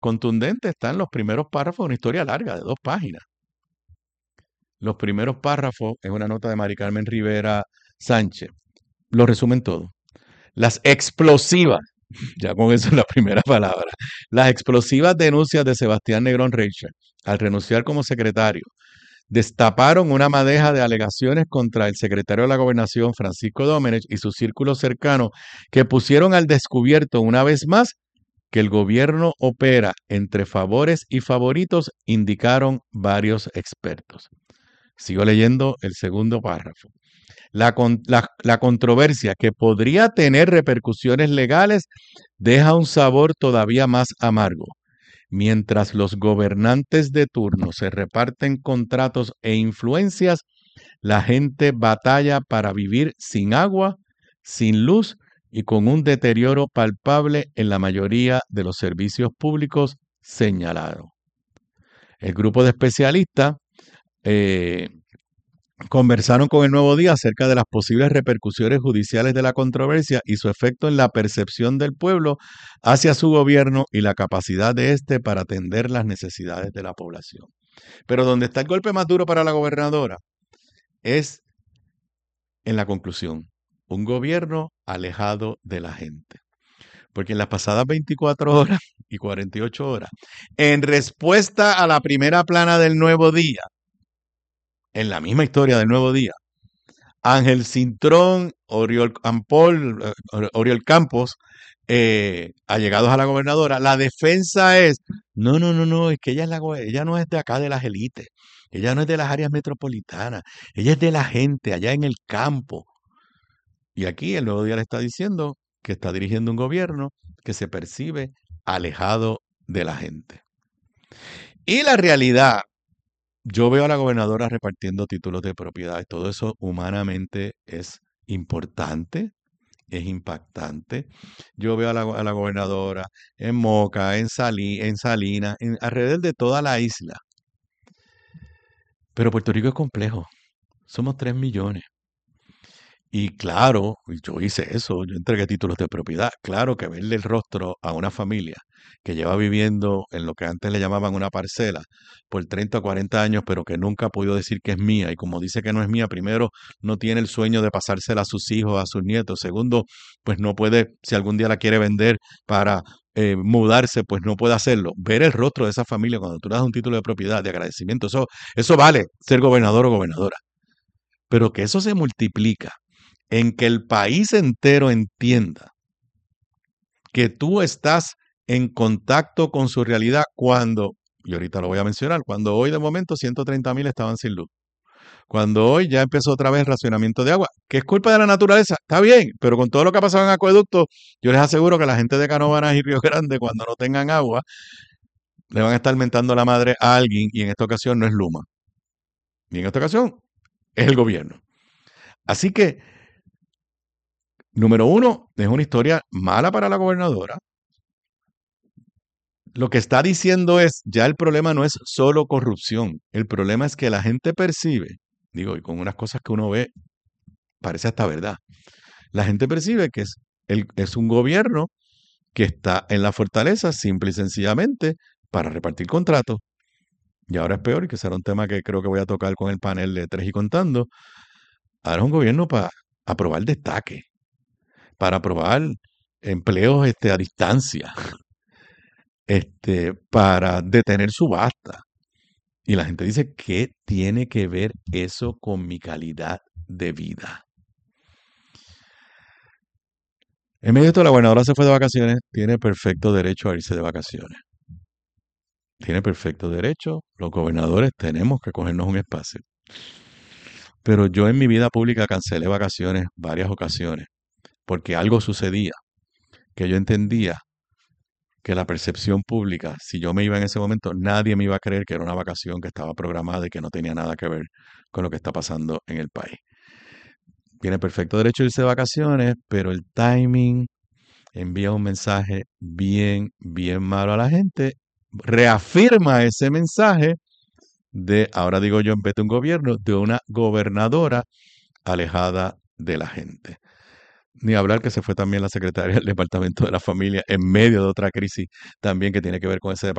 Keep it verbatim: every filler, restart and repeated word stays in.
contundente está en los primeros párrafos de una historia larga de dos páginas. Los primeros párrafos es una nota de Mari Carmen Rivera Sánchez. Lo resumen todo. Las explosivas, ya con eso es la primera palabra, las explosivas denuncias de Sebastián Negrón Reicher al renunciar como secretario destaparon una madeja de alegaciones contra el secretario de la Gobernación, Francisco Domenech, y su círculo cercano, que pusieron al descubierto una vez más que el gobierno opera entre favores y favoritos, indicaron varios expertos. Sigo leyendo el segundo párrafo. La, con, la, la controversia, que podría tener repercusiones legales, deja un sabor todavía más amargo. Mientras los gobernantes de turno se reparten contratos e influencias, la gente batalla para vivir sin agua, sin luz y con un deterioro palpable en la mayoría de los servicios públicos señalados. El grupo de especialistas eh, conversaron con El Nuevo Día acerca de las posibles repercusiones judiciales de la controversia y su efecto en la percepción del pueblo hacia su gobierno y la capacidad de éste para atender las necesidades de la población. Pero donde está el golpe más duro para la gobernadora es en la conclusión. Un gobierno alejado de la gente. Porque en las pasadas veinticuatro horas y cuarenta y ocho horas, en respuesta a la primera plana del Nuevo Día, en la misma historia del Nuevo Día, Ángel Cintrón, Oriol Campol, Oriol Campos, eh, allegados a la gobernadora, la defensa es, no, no, no, no, es que ella, es la, ella no es de acá de las élites, ella no es de las áreas metropolitanas, ella es de la gente allá en el campo. Y aquí el Nuevo Día le está diciendo que está dirigiendo un gobierno que se percibe alejado de la gente. Y la realidad, yo veo a la gobernadora repartiendo títulos de propiedad. Todo eso humanamente es importante, es impactante. Yo veo a la, a la gobernadora en Moca, en, Sali, en Salinas, en, alrededor de toda la isla. Pero Puerto Rico es complejo. Somos tres millones. Y claro, yo hice eso, yo entregué títulos de propiedad. Claro que verle el rostro a una familia que lleva viviendo en lo que antes le llamaban una parcela por treinta o cuarenta años, pero que nunca ha podido decir que es mía. Y como dice que no es mía, primero, no tiene el sueño de pasársela a sus hijos, a sus nietos. Segundo, pues no puede, si algún día la quiere vender para eh, mudarse, pues no puede hacerlo. Ver el rostro de esa familia cuando tú le das un título de propiedad, de agradecimiento, eso, eso vale ser gobernador o gobernadora. Pero que eso se multiplica en que el país entero entienda que tú estás en contacto con su realidad cuando, y ahorita lo voy a mencionar, cuando hoy de momento ciento treinta mil estaban sin luz. Cuando hoy ya empezó otra vez el racionamiento de agua, que es culpa de la naturaleza, está bien, pero con todo lo que ha pasado en acueducto, yo les aseguro que la gente de Canóvanas y Río Grande, cuando no tengan agua, le van a estar mentando la madre a alguien, y en esta ocasión no es Luma. Y en esta ocasión es el gobierno. Así que número uno, es una historia mala para la gobernadora. Lo que está diciendo es, ya el problema no es solo corrupción, el problema es que la gente percibe, digo, y con unas cosas que uno ve, parece hasta verdad, la gente percibe que es, el, es un gobierno que está en la fortaleza simple y sencillamente para repartir contratos. Y ahora es peor, y que será un tema que creo que voy a tocar con el panel de Tres y Contando. Ahora es un gobierno para aprobar destaque, para aprobar empleos este, a distancia, este, para detener subasta. Y la gente dice, ¿qué tiene que ver eso con mi calidad de vida? En medio de esto, la gobernadora se fue de vacaciones, tiene perfecto derecho a irse de vacaciones. Tiene perfecto derecho, los gobernadores tenemos que cogernos un espacio. Pero yo en mi vida pública cancelé vacaciones varias ocasiones, porque algo sucedía, que yo entendía que la percepción pública, si yo me iba en ese momento, nadie me iba a creer que era una vacación que estaba programada y que no tenía nada que ver con lo que está pasando en el país. Tiene perfecto derecho a irse de vacaciones, pero el timing envía un mensaje bien, bien malo a la gente, reafirma ese mensaje de, ahora digo yo en vez de un gobierno, de una gobernadora alejada de la gente. Ni hablar que se fue también la secretaria del Departamento de la Familia en medio de otra crisis también que tiene que ver con ese departamento.